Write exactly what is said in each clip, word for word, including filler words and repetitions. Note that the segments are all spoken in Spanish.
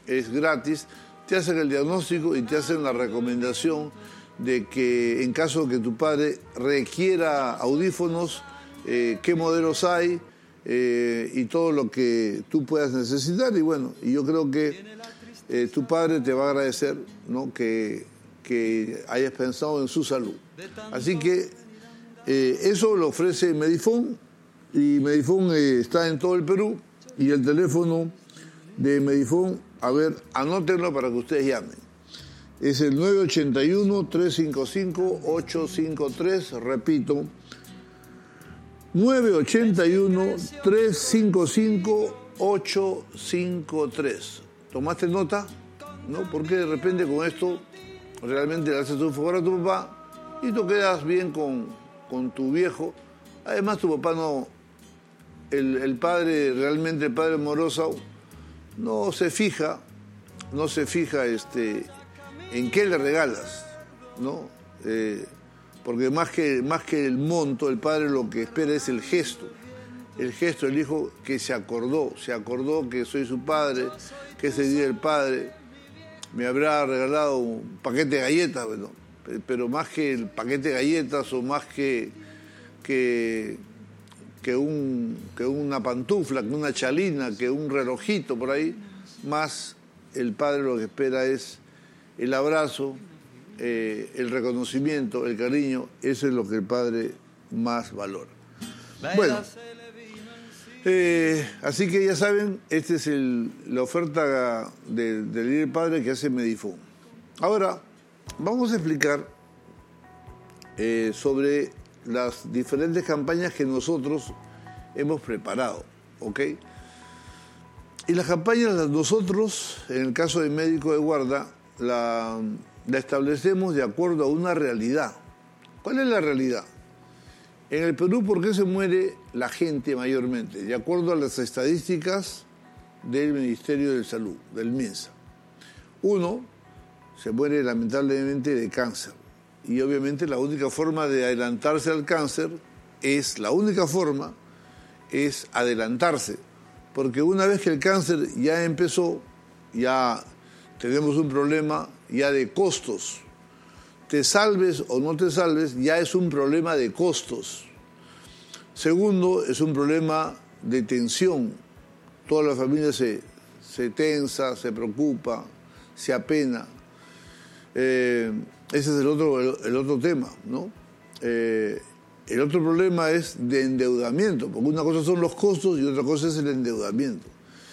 es gratis, te hacen el diagnóstico y te hacen la recomendación de que en caso de que tu padre requiera audífonos, eh, qué modelos hay eh, y todo lo que tú puedas necesitar. Y bueno, y yo creo que eh, tu padre te va a agradecer, ¿no?, que, que hayas pensado en su salud. Así que eh, eso lo ofrece Medifone, y Medifone eh, está en todo el Perú, y el teléfono de Medifone, a ver, anótenlo para que ustedes llamen. Es el nueve ocho uno, tres cinco cinco, ocho cinco tres, repito, nueve ocho uno, tres cinco cinco, ocho cinco tres. ¿Tomaste nota? ¿No? Porque de repente con esto realmente le haces un favor a tu papá y tú quedas bien con, con tu viejo. Además, tu papá no, el, el padre, realmente el padre Moroso, no se fija, no se fija este, en qué le regalas, ¿no? Eh, porque más que, más que el monto, el padre lo que espera es el gesto. El gesto, el hijo que se acordó, se acordó que soy su padre, que ese día el padre me habrá regalado un paquete de galletas, bueno, pero más que el paquete de galletas o más que, que, que, un, que una pantufla, que una chalina, que un relojito por ahí, más el padre lo que espera es el abrazo, eh, el reconocimiento, el cariño. Eso es lo que el padre más valora. Bueno, eh, así que ya saben, esta es el, la oferta del de Día del Padre que hace Medifone. Ahora, vamos a explicar eh, sobre las diferentes campañas que nosotros hemos preparado, ¿ok? Y las campañas, nosotros, en el caso de Médico de Guarda, la, la establecemos de acuerdo a una realidad. ¿Cuál es la realidad? En el Perú, ¿por qué se muere la gente mayormente? De acuerdo a las estadísticas del Ministerio de Salud, del MINSA. Uno, se muere lamentablemente de cáncer. Y obviamente la única forma de adelantarse al cáncer es, la única forma es adelantarse. Porque una vez que el cáncer ya empezó, ya tenemos un problema ya de costos. Te salves o no te salves, ya es un problema de costos. Segundo, es un problema de tensión. Toda la familia se, se tensa, se preocupa, se apena. Eh, ese es el otro, el, el otro tema, ¿no? Eh, el otro problema es de endeudamiento, porque una cosa son los costos y otra cosa es el endeudamiento.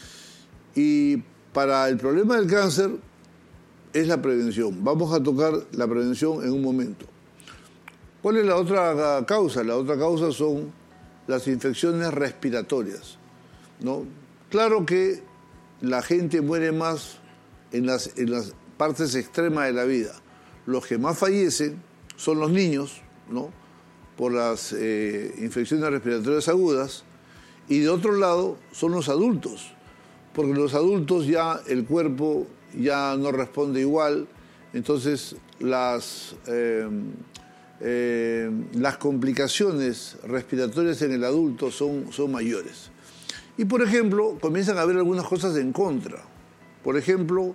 Y para el problema del cáncer es la prevención. Vamos a tocar la prevención en un momento. ¿Cuál es la otra causa? La otra causa son las infecciones respiratorias, ¿no? Claro que la gente muere más en las, en las partes extremas de la vida. Los que más fallecen son los niños, ¿no?, por las eh, infecciones respiratorias agudas, y de otro lado son los adultos, porque los adultos ya el cuerpo ya no responde igual, entonces las, eh, eh, las complicaciones respiratorias en el adulto son, son mayores. Y por ejemplo, comienzan a haber algunas cosas en contra. Por ejemplo,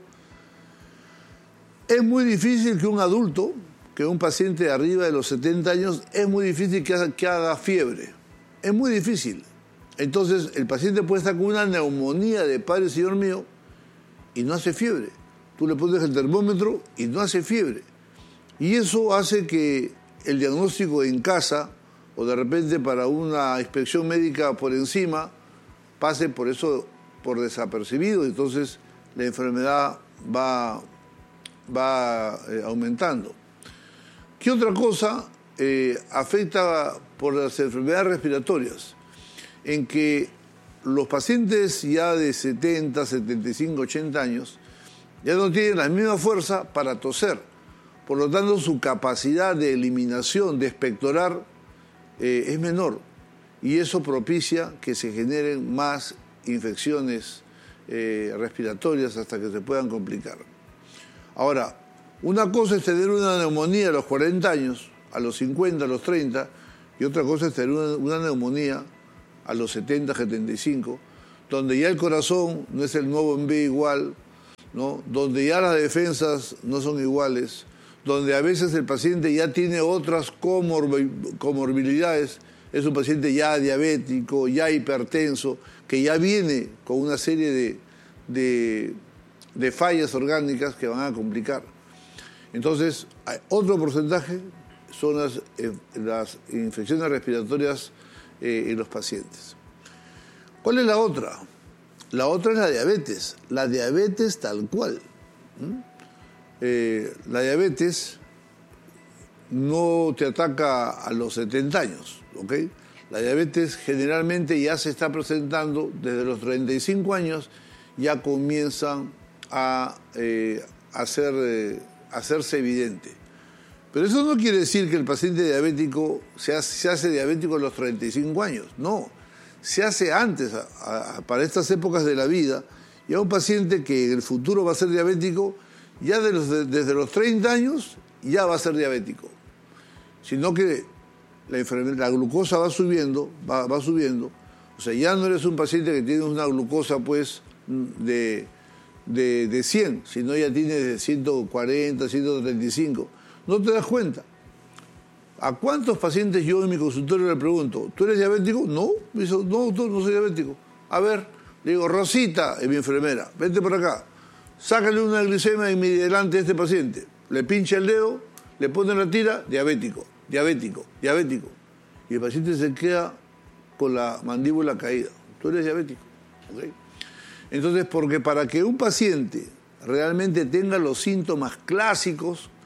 es muy difícil que un adulto, que un paciente de arriba de los setenta años, es muy difícil que haga, que haga fiebre. Es muy difícil. Entonces, el paciente puede estar con una neumonía de Padre Señor mío y no hace fiebre. Tú le pones el termómetro y no hace fiebre. Y eso hace que el diagnóstico en casa, o de repente para una inspección médica por encima, pase por eso, por desapercibido. Entonces, la enfermedad va, va eh, aumentando. ¿Qué otra cosa eh, afecta por las enfermedades respiratorias? En que los pacientes ya de setenta, setenta y cinco, ochenta años ya no tienen la misma fuerza para toser. Por lo tanto, su capacidad de eliminación, de expectorar, eh, es menor. Y eso propicia que se generen más infecciones eh, respiratorias hasta que se puedan complicar. Ahora, una cosa es tener una neumonía a los cuarenta años, a los cincuenta, a los treinta, y otra cosa es tener una, una neumonía a los setenta, setenta y cinco, donde ya el corazón no es el nuevo en B igual, ¿no? Donde ya las defensas no son iguales, donde a veces el paciente ya tiene otras comorbi- comorbilidades, es un paciente ya diabético, ya hipertenso, que ya viene con una serie de, de, de fallas orgánicas que van a complicar. Entonces, hay otro porcentaje son las, eh, las infecciones respiratorias eh, en los pacientes. ¿Cuál es la otra? La otra es la diabetes, la diabetes tal cual. ¿Mm? Eh, la diabetes no te ataca a los setenta años, ¿ok? La diabetes generalmente ya se está presentando desde los treinta y cinco años, ya comienzan a, eh, a hacer, eh, a hacerse evidente. Pero eso no quiere decir que el paciente diabético se hace, se hace diabético a los treinta y cinco años, no. Se hace antes, a, a, para estas épocas de la vida, y a un paciente que en el futuro va a ser diabético, ya de los, de, desde los treinta años ya va a ser diabético. Sino que la, la glucosa va subiendo, va, va subiendo. O sea, ya no eres un paciente que tiene una glucosa pues de, de, de cien, sino ya tienes de ciento cuarenta, ciento treinta y cinco. No te das cuenta. ¿A cuántos pacientes yo en mi consultorio le pregunto, ¿tú eres diabético? No, me dice, no, doctor, no soy diabético. A ver, le digo, Rosita, es mi enfermera, vente por acá, sácale una glicemia en mi delante a este paciente. Le pincha el dedo, le pone la tira, diabético, diabético, diabético. Y el paciente se queda con la mandíbula caída. Tú eres diabético. ¿Okay? Entonces, porque para que un paciente realmente tenga los síntomas clásicos